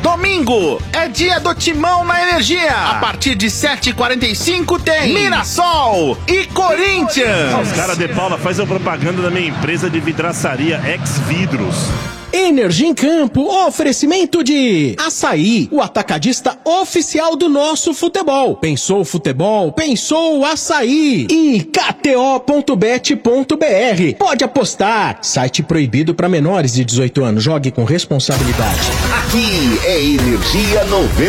Domingo é dia do Timão na Energia. A partir de 7h45 tem Mirassol e Corinthians. Os caras de Paula fazem a propaganda da minha empresa de vidraçaria Ex Vidros. Energia em Campo, oferecimento de Açaí, o atacadista oficial do nosso futebol. Pensou futebol? Pensou Açaí. E KTO.bet.br. Pode apostar. Site proibido para menores de 18 anos. Jogue com responsabilidade. Aqui é Energia 90.